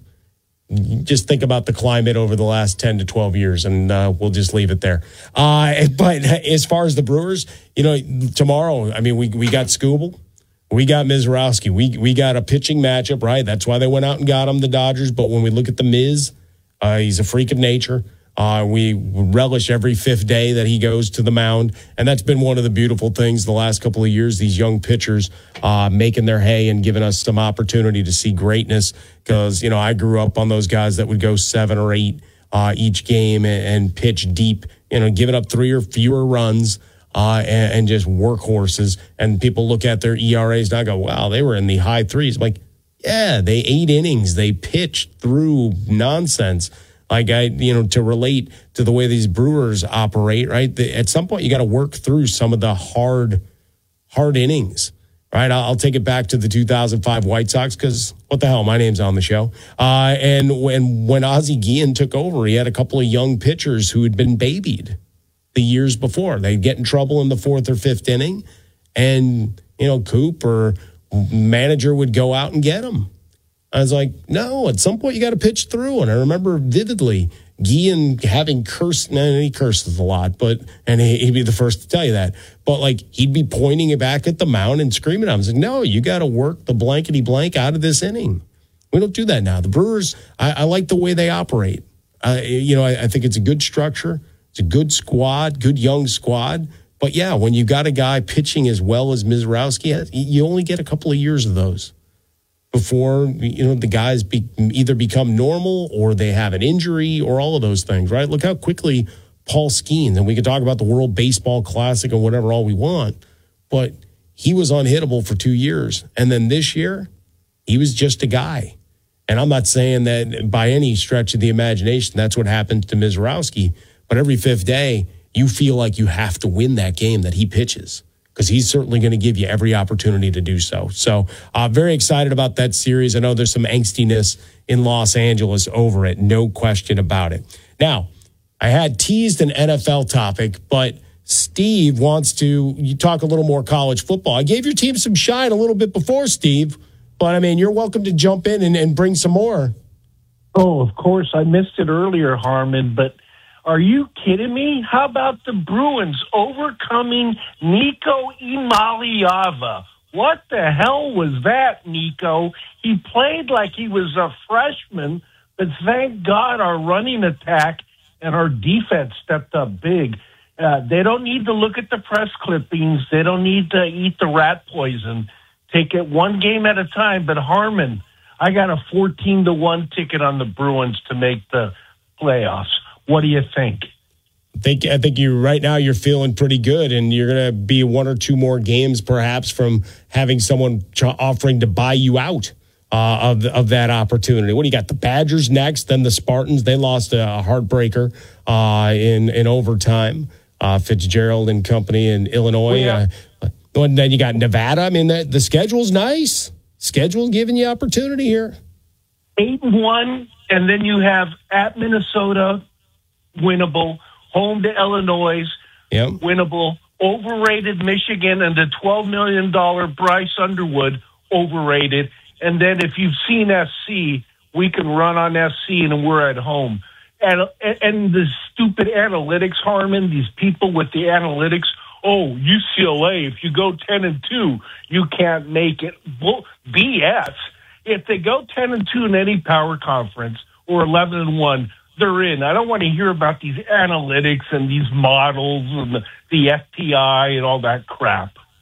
Just think about the climate over the last ten to twelve years, and uh, we'll just leave it there. Uh, but as far as the Brewers, you know, tomorrow, I mean, we we got Skubal. We got Mizrowski. We we got a pitching matchup, right? That's why they went out and got him, the Dodgers. But when we look at the Miz, uh, he's a freak of nature. Uh, we relish every fifth day that he goes to the mound. And that's been one of the beautiful things the last couple of years, these young pitchers uh, making their hay and giving us some opportunity to see greatness. Because, you know, I grew up on those guys that would go seven or eight uh, each game and, and pitch deep, you know, giving up three or fewer runs. Uh, and, and just workhorses, and people look at their E R As and I go, wow, they were in the high threes. I'm like, yeah, they eight innings. They pitched through nonsense. Like, I, you know, to relate to the way these Brewers operate, right? The, at some point, you got to work through some of the hard, hard innings, right? I'll, I'll take it back to the two thousand five White Sox because what the hell, my name's on the show. Uh, and when, when Ozzie Guillen took over, he had a couple of young pitchers who had been babied the years before. They'd get in trouble in the fourth or fifth inning, and, you know, Coop or manager would go out and get them. I was like, no, at some point you got to pitch through. And I remember vividly Guillen having cursed, no, he curses a lot, but, and he, he'd be the first to tell you that, but like he'd be pointing it back at the mound and screaming at him. I was like, no, you got to work the blankety blank out of this inning. We don't do that now. The Brewers, I, I like the way they operate. Uh, you know, I, I think it's a good structure. It's a good squad, good young squad. But, yeah, when you got a guy pitching as well as Mizrowski, you only get a couple of years of those before, you know, the guys be, either become normal or they have an injury or all of those things, right? Look how quickly Paul Skeens, and we could talk about the World Baseball Classic and whatever all we want, but he was unhittable for two years. And then this year, he was just a guy. And I'm not saying that by any stretch of the imagination that's what happened to Mizrowski. But every fifth day, you feel like you have to win that game that he pitches because he's certainly going to give you every opportunity to do so. So uh, very excited about that series. I know there's some angstiness in Los Angeles over it, no question about it. Now, I had teased an N F L topic, but Steve wants to you talk a little more college football. I gave your team some shine a little bit before, Steve, but, I mean, you're welcome to jump in and, and bring some more. Oh, of course. I missed it earlier, Harmon, but are you kidding me? How about the Bruins overcoming Nico Imaliava? What the hell was that, Nico? He played like he was a freshman, but thank God our running attack and our defense stepped up big. Uh, they don't need to look at the press clippings. They don't need to eat the rat poison. Take it one game at a time. But, Harmon, I got a fourteen to one ticket on the Bruins to make the playoffs. What do you think? I think I think you right now you're feeling pretty good, and you're going to be one or two more games perhaps from having someone ch- offering to buy you out uh, of of that opportunity. What do you got? The Badgers next, then the Spartans. They lost a heartbreaker uh, in in overtime. Uh, Fitzgerald and company in Illinois. Well, yeah. uh, and then you got Nevada. I mean, the, the schedule's nice. Schedule's giving you opportunity here. Eight and one, and then you have at Minnesota. Winnable, home to Illinois, yep. Winnable, overrated Michigan, and the twelve million dollars Bryce Underwood, overrated. And then if you've seen S C, we can run on S C and we're at home. And, and the stupid analytics, Harmon, these people with the analytics, oh, U C L A, if you go ten and two, you can't make it. Well, B S. If they go ten and two in any power conference or eleven and one, they're in. I don't want to hear about these analytics and these models and the, the F P I and all that crap.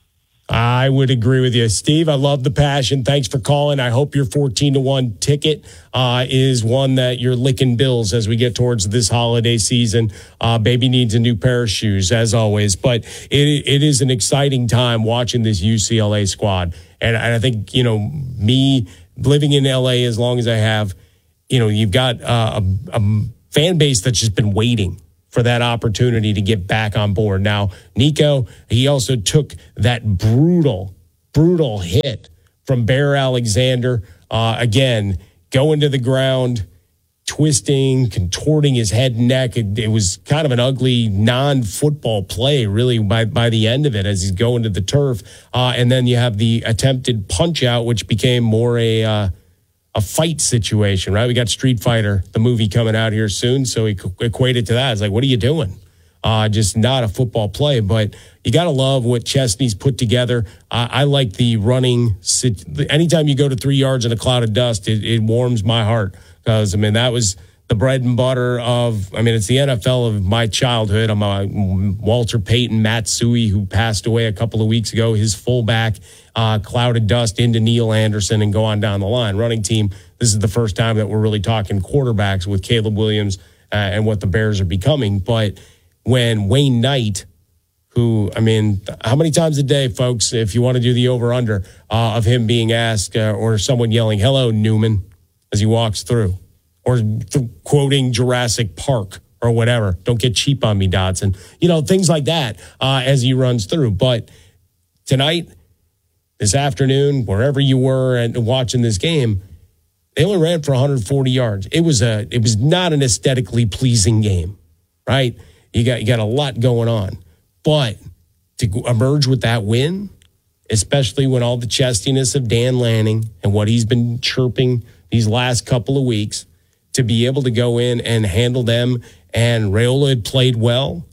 I would agree with you. Steve, I love the passion. Thanks for calling. I hope your fourteen to one ticket uh, is one that you're licking bills as we get towards this holiday season. Uh, baby needs a new pair of shoes, as always. But it it is an exciting time watching this U C L A squad. And I think, you know, me living in L A as long as I have, you know, you've got uh, a, a fan base that's just been waiting for that opportunity to get back on board. Now, Nico, he also took that brutal, brutal hit from Bear Alexander. Uh, again, going to the ground, twisting, contorting his head and neck. It, it was kind of an ugly non-football play, really, by, by the end of it as he's going to the turf. Uh, and then you have the attempted punch out, which became more a... Uh, a fight situation, right? We got Street Fighter, the movie, coming out here soon, so he equated to that. It's like, what are you doing? Uh, just not a football play, but you got to love what Chesney's put together. Uh, I like the running. Anytime you go to three yards in a cloud of dust, it, it warms my heart because, I mean, that was the bread and butter of, I mean, it's the N F L of my childhood. I'm a Walter Payton, Matt Suhey, who passed away a couple of weeks ago, his fullback. Uh, cloud of dust into Neil Anderson and go on down the line. Running team, this is the first time that we're really talking quarterbacks with Caleb Williams uh, and what the Bears are becoming. But when Wayne Knight, who, I mean, how many times a day, folks, if you want to do the over-under uh, of him being asked uh, or someone yelling, hello, Newman, as he walks through, or th- quoting Jurassic Park or whatever. Don't get cheap on me, Dodson. You know, things like that uh, as he runs through. But tonight, this afternoon, wherever you were and watching this game, they only ran for one hundred forty yards. It was a, it was not an aesthetically pleasing game, right? You got, you got a lot going on, but to emerge with that win, especially when all the chestiness of Dan Lanning and what he's been chirping these last couple of weeks, to be able to go in and handle them, and Raiola had played well,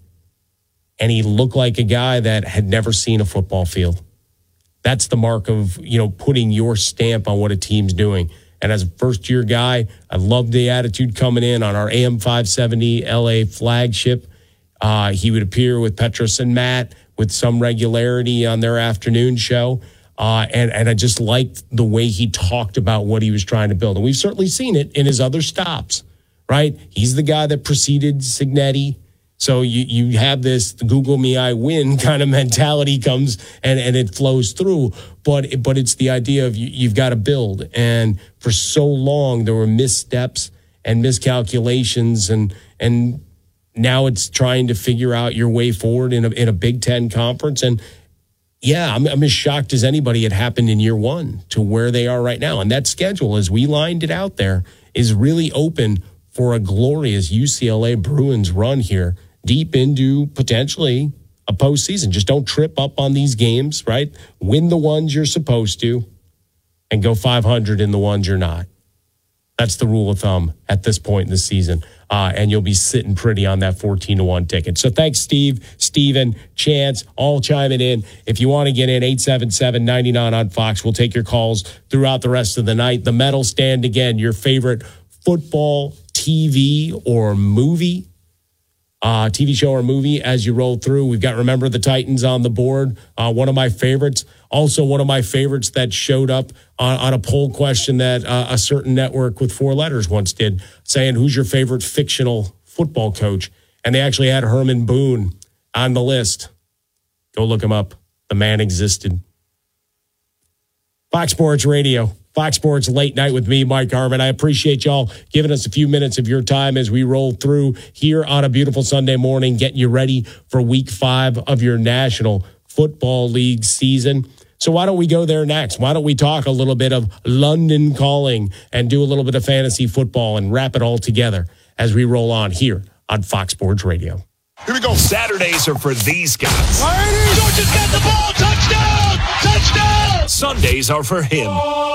and he looked like a guy that had never seen a football field. That's the mark of, you know, putting your stamp on what a team's doing. And as a first-year guy, I love the attitude coming in on our A M five seventy L A flagship. Uh, he would appear with Petros and Matt with some regularity on their afternoon show. Uh, and, and I just liked the way he talked about what he was trying to build. And we've certainly seen it in his other stops, right? He's the guy that preceded Cignetti. So you, you have this Google me, I win kind of mentality comes and, and it flows through. But but it's the idea of you, you've got to build. And for so long, there were missteps and miscalculations. And and now it's trying to figure out your way forward in a, in a Big Ten conference. And, yeah, I'm, I'm as shocked as anybody it happened in year one to where they are right now. And that schedule, as we lined it out there, is really open for a glorious U C L A Bruins run here, deep into potentially a postseason. Just don't trip up on these games, right? Win the ones you're supposed to and go five hundred in the ones you're not. That's the rule of thumb at this point in the season. Uh, and you'll be sitting pretty on that fourteen to one ticket. So thanks, Steve, Steven, Chance, all chiming in. If you want to get in, eight seven seven, nine nine on Fox. We'll take your calls throughout the rest of the night. The medal stand, again, your favorite football T V or movie. Uh, T V show or movie as you roll through. We've got Remember the Titans on the board. Uh, one of my favorites. Also one of my favorites that showed up on, on a poll question that uh, a certain network with four letters once did, saying, who's your favorite fictional football coach? And they actually had Herman Boone on the list. Go look him up. The man existed. Fox Sports Radio. Fox Sports Late Night with me, Mike Harmon. I appreciate y'all giving us a few minutes of your time as we roll through here on a beautiful Sunday morning, getting you ready for week five of your National Football League season. So why don't we go there next? Why don't we talk a little bit of London calling and do a little bit of fantasy football and wrap it all together as we roll on here on Fox Sports Radio. Here we go. Saturdays are for these guys. Georgia's got the ball. Touchdown! Touchdown! Sundays are for him.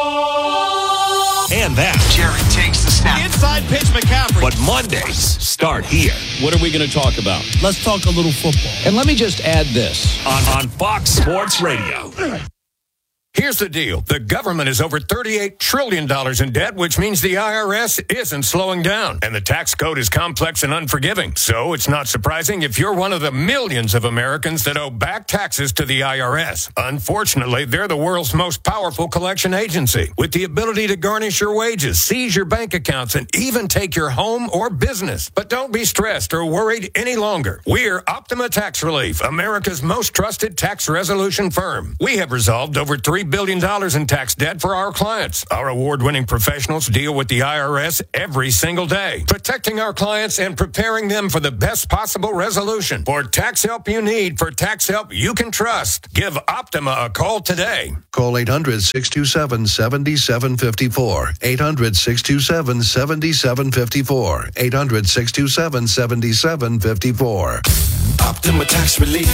And that. Jerry takes the snap. Inside pitch, McCaffrey. But Mondays start here. What are we going to talk about? Let's talk a little football. And let me just add this. On, on Fox Sports Radio. Here's the deal. The government is over thirty-eight trillion dollars in debt, which means the I R S isn't slowing down. And the tax code is complex and unforgiving. So it's not surprising if you're one of the millions of Americans that owe back taxes to the I R S. Unfortunately, they're the world's most powerful collection agency with the ability to garnish your wages, seize your bank accounts, and even take your home or business. But don't be stressed or worried any longer. We're Optima Tax Relief, America's most trusted tax resolution firm. We have resolved over three billion dollars in tax debt for our clients. Our award-winning professionals deal with the I R S every single day, protecting our clients and preparing them for the best possible resolution. For tax help you need, for tax help you can trust, give Optima a call today. Call eight hundred, six two seven, seven seven five four. eight hundred, six two seven, seven seven five four. eight hundred, six two seven, seven seven five four. Optima Tax Relief.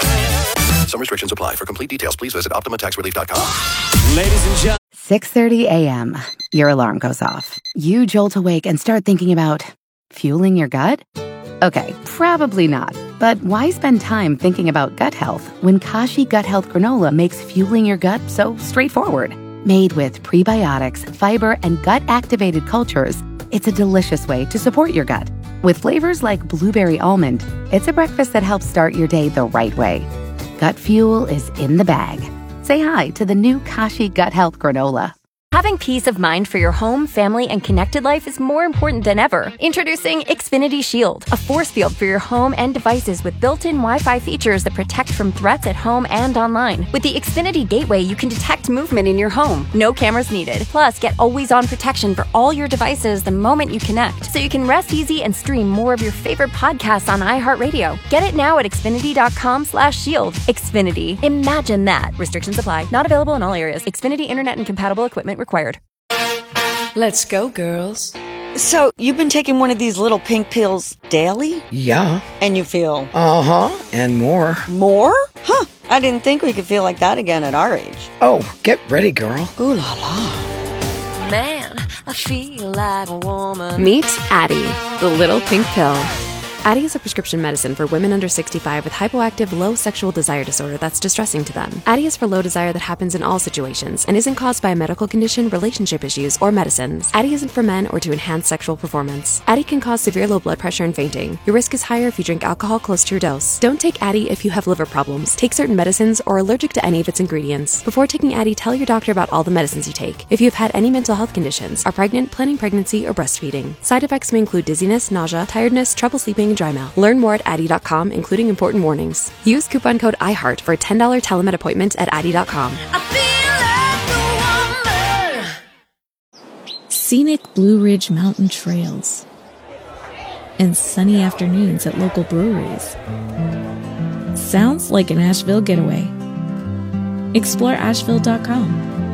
Some restrictions apply. For complete details, please visit optima tax relief dot com. Ladies and gentlemen. six thirty a.m. Your alarm goes off. You jolt awake and start thinking about fueling your gut? Okay, probably not. But why spend time thinking about gut health when Kashi Gut Health Granola makes fueling your gut so straightforward? Made with prebiotics, fiber, and gut-activated cultures, it's a delicious way to support your gut. With flavors like blueberry almond, it's a breakfast that helps start your day the right way. Gut fuel is in the bag. Say hi to the new Kashi Gut Health Granola. Having peace of mind for your home, family, and connected life is more important than ever. Introducing Xfinity Shield, a force field for your home and devices with built-in Wi-Fi features that protect from threats at home and online. With the Xfinity Gateway, you can detect movement in your home. No cameras needed. Plus, get always-on protection for all your devices the moment you connect, so you can rest easy and stream more of your favorite podcasts on iHeartRadio. Get it now at Xfinity.com slash shield. Xfinity. Imagine that. Restrictions apply. Not available in all areas. Xfinity Internet and compatible equipment required. Let's go, girls. So, you've been taking one of these little pink pills daily? Yeah. And you feel? Uh-huh. And more. More? Huh. I didn't think we could feel like that again at our age. Oh, get ready, girl. Ooh la la. Man, I feel like a woman. Meet Addie, the little pink pill. Addie is a prescription medicine for women under sixty-five with hypoactive low sexual desire disorder that's distressing to them. Addie is for low desire that happens in all situations and isn't caused by a medical condition, relationship issues, or medicines. Addie isn't for men or to enhance sexual performance. Addie can cause severe low blood pressure and fainting. Your risk is higher if you drink alcohol close to your dose. Don't take Addie if you have liver problems, take certain medicines, or are allergic to any of its ingredients. Before taking Addie, tell your doctor about all the medicines you take. If you have had any mental health conditions, are pregnant, planning pregnancy, or breastfeeding. Side effects may include dizziness, nausea, tiredness, trouble sleeping, and dry mouth. Learn more at Addie dot com, including important warnings. Use coupon code iHeart for a ten dollars telemed appointment at Addie dot com. Scenic Blue Ridge Mountain trails and sunny afternoons at local breweries. Sounds like an Asheville getaway. Explore Asheville dot com.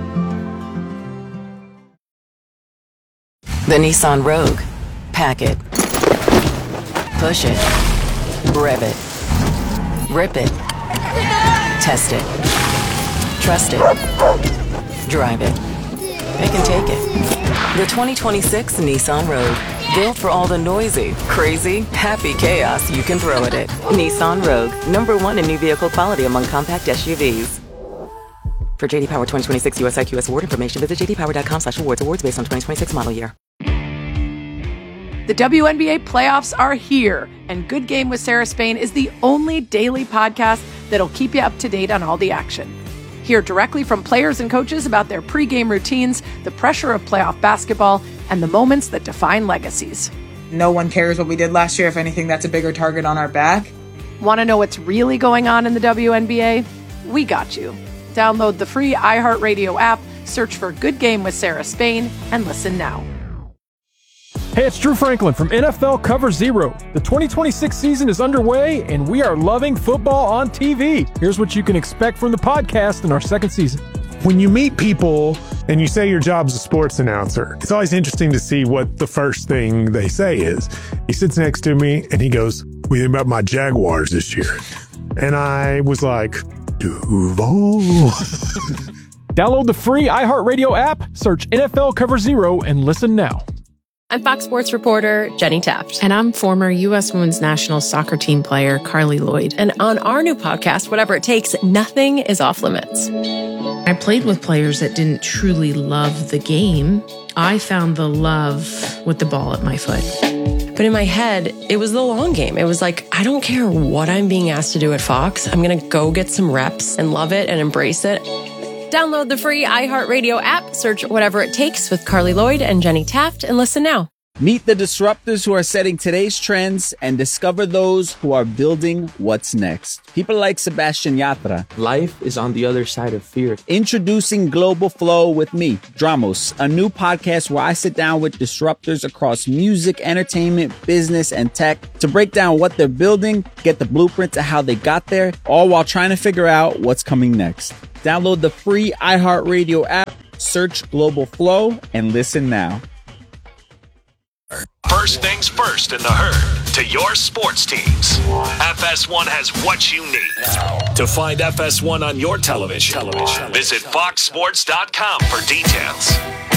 The Nissan Rogue. Pack it. Push it. Rev it. Rip it. Test it. Trust it. Drive it. It can take it. The twenty twenty-six Nissan Rogue. Built for all the noisy, crazy, happy chaos you can throw at it. Nissan Rogue. Number one in new vehicle quality among compact S U Vs. For J D Power twenty twenty-six U S I Q S award information, visit j d power dot com slash awards. Awards based on twenty twenty-six model year. The W N B A playoffs are here, and Good Game with Sarah Spain is the only daily podcast that'll keep you up to date on all the action. Hear directly from players and coaches about their pregame routines, the pressure of playoff basketball, and the moments that define legacies. No one cares what we did last year. If anything, that's a bigger target on our back. Want to know what's really going on in the W N B A? We got you. Download the free iHeartRadio app, search for Good Game with Sarah Spain, and listen now. Hey, it's Drew Franklin from N F L Cover Zero. The twenty twenty-six season is underway, and we are loving football on T V. Here's what you can expect from the podcast in our second season. When you meet people and you say your job's a sports announcer, it's always interesting to see what the first thing they say is. He sits next to me, and he goes, "What do you think about my Jaguars this year?" And I was like, Duval. Download the free iHeartRadio app, search N F L Cover Zero, and listen now. I'm Fox Sports reporter Jenny Taft. And I'm former U S Women's National Soccer Team player Carly Lloyd. And on our new podcast, Whatever It Takes, nothing is off limits. I played with players that didn't truly love the game. I found the love with the ball at my foot. But in my head, it was the long game. It was like, I don't care what I'm being asked to do at Fox. I'm going to go get some reps and love it and embrace it. Download the free iHeartRadio app, search Whatever It Takes with Carly Lloyd and Jenny Taft, and listen now. Meet the disruptors who are setting today's trends and discover those who are building what's next. People like Sebastian Yatra. Life is on the other side of fear. Introducing Global Flow with me, Dramos, a new podcast where I sit down with disruptors across music, entertainment, business, and tech to break down what they're building, get the blueprints of how they got there, all while trying to figure out what's coming next. Download the free iHeartRadio app, search Global Flow, and listen now. First things first in the herd to your sports teams. F S one has what you need. To find F S one on your television, television. visit fox sports dot com for details.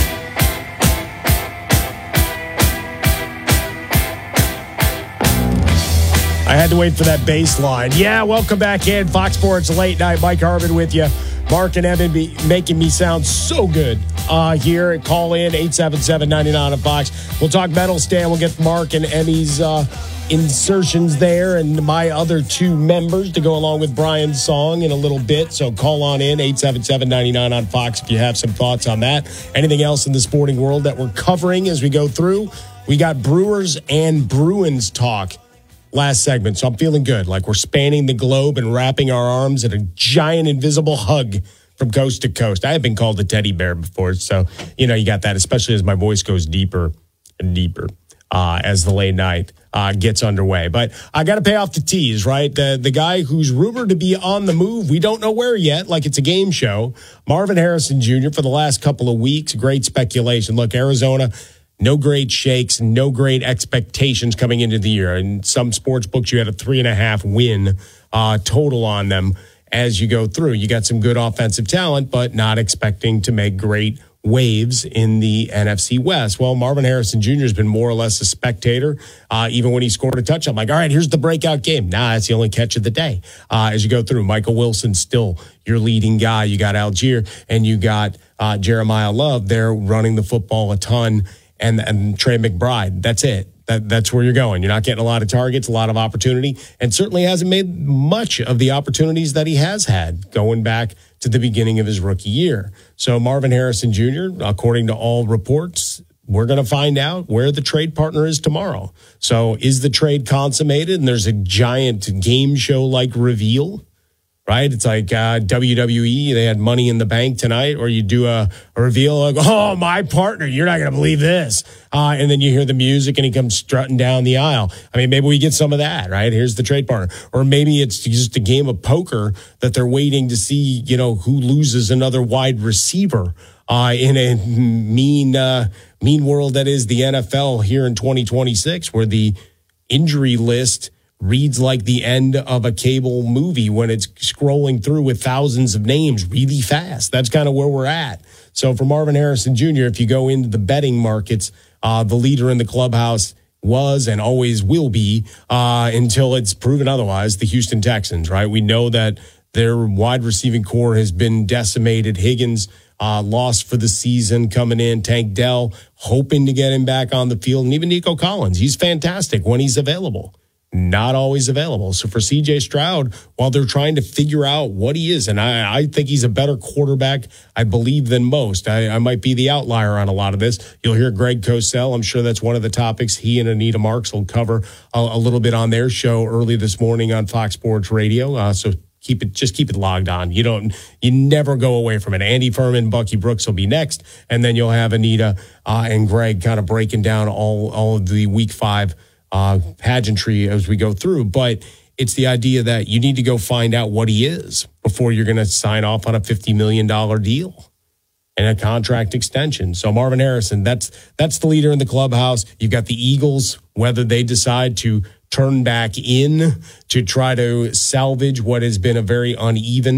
I had to wait for that bass line. Yeah, welcome back in. Fox Sports Late Night. Mike Harmon with you. Mark and Evan be making me sound so good uh, here. Call in eight seven seven, nine nine on Fox. We'll talk medal stand. We'll get Mark and Emmy's uh, insertions there and my other two members to go along with Brian's song in a little bit. So call on in, eight seven seven, nine nine on Fox if you have some thoughts on that. Anything else in the sporting world that we're covering as we go through? We got Brewers and Bruins talk last segment, so I'm feeling good. Like we're spanning the globe and wrapping our arms in a giant invisible hug from coast to coast. I have been called a teddy bear before, so, you know, you got that, especially as my voice goes deeper and deeper uh, as the late night uh, gets underway. But I got to pay off the tease, right? The, the guy who's rumored to be on the move, we don't know where yet, like it's a game show, Marvin Harrison Junior for the last couple of weeks. Great speculation. Look, Arizona, no great shakes, no great expectations coming into the year. In some sports books, you had a three and a half win uh, total on them as you go through. You got some good offensive talent, but not expecting to make great waves in the N F C West. Well, Marvin Harrison Junior has been more or less a spectator. Uh, even when he scored a touchdown, I'm like, all right, here's the breakout game. Nah, that's the only catch of the day. Uh, as you go through, Michael Wilson still your leading guy. You got Algier and you got uh, Jeremiah Love there running the football a ton. And, and Trey McBride. That's it. That, that's where you're going. You're not getting a lot of targets, a lot of opportunity, and certainly hasn't made much of the opportunities that he has had going back to the beginning of his rookie year. So Marvin Harrison Junior, according to all reports, we're going to find out where the trade partner is tomorrow. So is the trade consummated and there's a giant game show-like reveal? Right? It's like uh, W W E, they had Money in the Bank tonight, or you do a, a reveal like, oh, my partner, you're not going to believe this. Uh, and then you hear the music and he comes strutting down the aisle. I mean, maybe we get some of that, right? Here's the trade partner. Or maybe it's just a game of poker that they're waiting to see, you know, who loses another wide receiver uh, in a mean, uh, mean world that is the N F L here in twenty twenty-six, where the injury list reads like the end of a cable movie when it's scrolling through with thousands of names really fast. That's kind of where we're at. So for Marvin Harrison Junior, if you go into the betting markets, uh, the leader in the clubhouse was and always will be uh, until it's proven otherwise, the Houston Texans, right? We know that their wide receiving core has been decimated. Higgins uh, lost for the season coming in. Tank Dell hoping to get him back on the field. And even Nico Collins, he's fantastic when he's available. Not always available. So for C J Stroud, while they're trying to figure out what he is, and I, I think he's a better quarterback, I believe, than most. I, I might be the outlier on a lot of this. You'll hear Greg Cosell. I'm sure that's one of the topics he and Anita Marks will cover a, a little bit on their show early this morning on Fox Sports Radio. Uh, so keep it, just keep it logged on. You don't, you never go away from it. Andy Furman, Bucky Brooks will be next, and then you'll have Anita uh, and Greg kind of breaking down all all of the Week Five Uh, pageantry as we go through. But it's the idea that you need to go find out what he is before you're going to sign off on a fifty million dollars deal and a contract extension. So Marvin Harrison, that's that's the leader in the clubhouse. You've got the Eagles, whether they decide to turn back in to try to salvage what has been a very uneven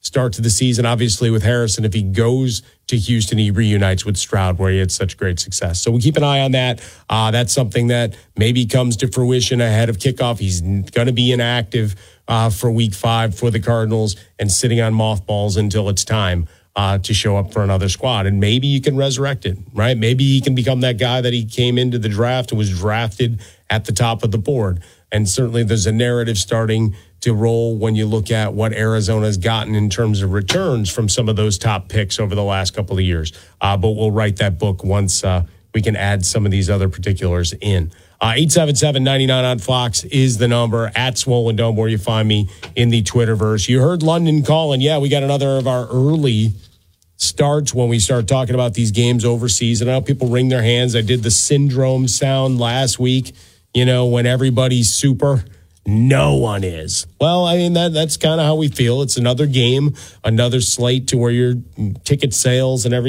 start to the season. Obviously, with Harrison, if he goes to Houston, he reunites with Stroud, where he had such great success. So we keep an eye on that. Uh, that's something that maybe comes to fruition ahead of kickoff. He's going to be inactive uh, for week five for the Cardinals and sitting on mothballs until it's time uh, to show up for another squad. And maybe you can resurrect it, right? Maybe he can become that guy that he came into the draft and was drafted at the top of the board. And certainly there's a narrative starting to roll when you look at what Arizona's gotten in terms of returns from some of those top picks over the last couple of years. Uh, but we'll write that book once uh, we can add some of these other particulars in. Uh, eight seven seven, nine nine on Fox is the number. At Swollen Dome, where you find me in the Twitterverse. You heard London calling. Yeah, we got another of our early starts when we start talking about these games overseas. And I know people wring their hands. I did the syndrome sound last week. You know, when everybody's super, no one is. Well, I mean, that that's kind of how we feel. It's another game, another slate to where your ticket sales and everything.